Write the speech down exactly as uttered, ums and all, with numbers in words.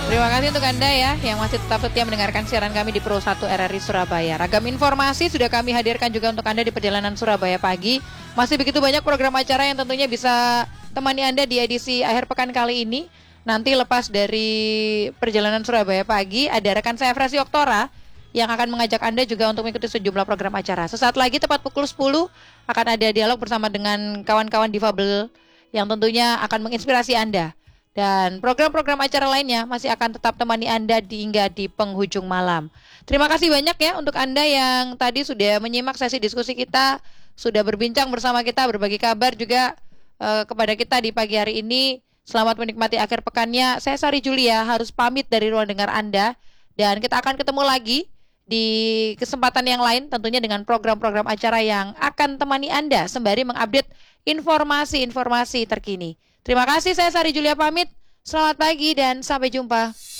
Terima kasih untuk Anda ya yang masih tetap setia mendengarkan siaran kami di Pro satu R R I Surabaya. Ragam informasi sudah kami hadirkan juga untuk Anda di perjalanan Surabaya pagi. Masih begitu banyak program acara yang tentunya bisa temani Anda di edisi akhir pekan kali ini. Nanti lepas dari perjalanan Surabaya pagi, ada rekan saya Fresi Oktora yang akan mengajak Anda juga untuk mengikuti sejumlah program acara. Sesaat lagi tepat pukul sepuluh akan ada dialog bersama dengan kawan-kawan difabel yang tentunya akan menginspirasi Anda. Dan program-program acara lainnya masih akan tetap temani Anda di hingga di penghujung malam. Terima kasih banyak ya untuk Anda yang tadi sudah menyimak sesi diskusi kita, sudah berbincang bersama kita, berbagi kabar juga uh, kepada kita di pagi hari ini. Selamat menikmati akhir pekannya. Saya Sari Julia harus pamit dari ruang dengar Anda. Dan kita akan ketemu lagi di kesempatan yang lain tentunya dengan program-program acara yang akan temani Anda sembari mengupdate informasi-informasi terkini. Terima kasih, saya Sari Julia pamit. Selamat pagi dan sampai jumpa.